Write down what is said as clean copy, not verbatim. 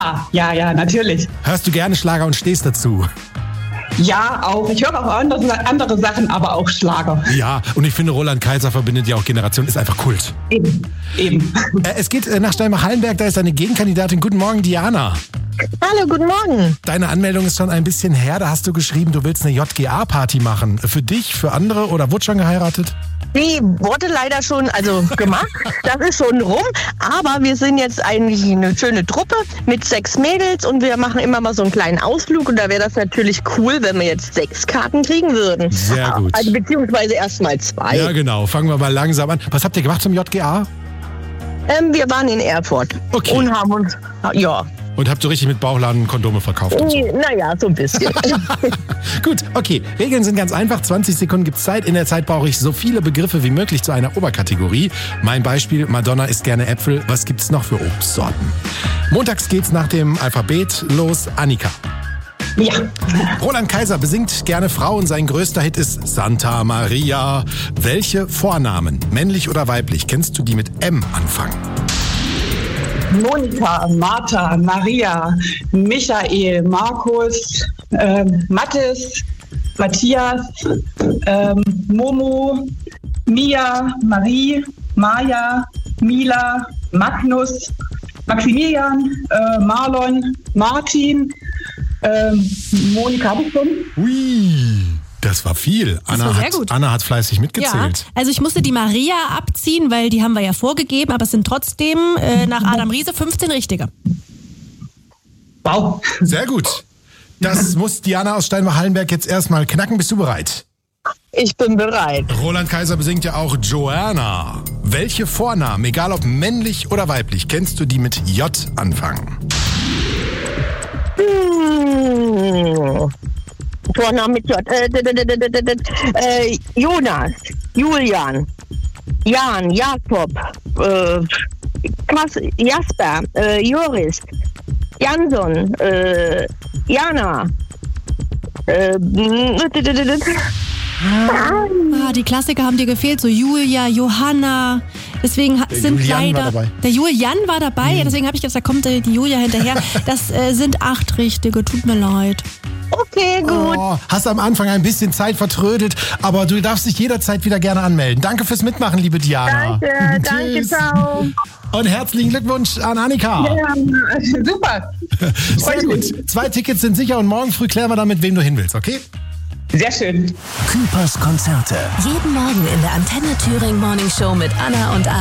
Ja, natürlich. Hörst du gerne Schlager und stehst dazu? Ja, auch. Ich höre auch andere Sachen, aber auch Schlager. Ja, und ich finde, Roland Kaiser verbindet ja auch Generationen, ist einfach Kult. Eben. Es geht nach Steinbach-Hallenberg, da ist eine Gegenkandidatin. Guten Morgen, Diana. Hallo, guten Morgen. Deine Anmeldung ist schon ein bisschen her, da hast du geschrieben, du willst eine JGA-Party machen. Für dich, für andere oder wurde schon geheiratet? Die wurde leider schon gemacht. Das ist schon rum. Aber wir sind jetzt eigentlich eine schöne Truppe mit 6 Mädels und wir machen immer mal so einen kleinen Ausflug. Und da wäre das natürlich cool, wenn wir jetzt 6 Karten kriegen würden. Sehr gut. Also beziehungsweise erst mal 2. Ja, genau. Fangen wir mal langsam an. Was habt ihr gemacht zum JGA? Wir waren in Erfurt. Okay. Und haben uns, ja. Und habt so richtig mit Bauchladen Kondome verkauft? Und so. Naja, so ein bisschen. Gut, okay. Regeln sind ganz einfach. 20 Sekunden gibt's Zeit. In der Zeit brauche ich so viele Begriffe wie möglich zu einer Oberkategorie. Mein Beispiel, Madonna isst gerne Äpfel. Was gibt's noch für Obstsorten? Montags geht's nach dem Alphabet los. Annika. Ja. Roland Kaiser besingt gerne Frauen. Sein größter Hit ist Santa Maria. Welche Vornamen, männlich oder weiblich, kennst du, die mit M anfangen? Monika, Martha, Maria, Michael, Markus, Mathis, Matthias, Momo, Mia, Marie, Maja, Mila, Magnus, Maximilian, Marlon, Martin, Monika habe ich schon. Ui, das war viel. War sehr gut. Anna hat fleißig mitgezählt. Ja, also ich musste die Maria abziehen, weil die haben wir ja vorgegeben, aber es sind trotzdem nach Adam Riese 15 richtige. Wow. Sehr gut. Das muss Diana aus Steinbach-Hallenberg jetzt erstmal knacken. Bist du bereit? Ich bin bereit. Roland Kaiser besingt ja auch Joanna. Welche Vornamen, egal ob männlich oder weiblich, kennst du, die mit J anfangen? Vorname mit J. Jonas, Julian, Jan, Jakob, Jasper, Joris, Jansson, Jana. Die Klassiker haben dir gefehlt, so Julia, Johanna. Deswegen sind Julian leider. war dabei. Der Julian war dabei, ja, deswegen habe ich jetzt, da kommt die Julia hinterher. Das sind 8 richtige, tut mir leid. Okay, gut. Oh, hast am Anfang ein bisschen Zeit vertrödelt, aber du darfst dich jederzeit wieder gerne anmelden. Danke fürs Mitmachen, liebe Diana. Danke, ciao. Und herzlichen Glückwunsch an Annika. Ja, super. Sehr gut. 2 Tickets sind sicher und morgen früh klären wir dann, mit wem du hin willst, okay? Sehr schön. Küpers Konzerte. Jeden Morgen in der Antenne Thüringen Morning Show mit Anna und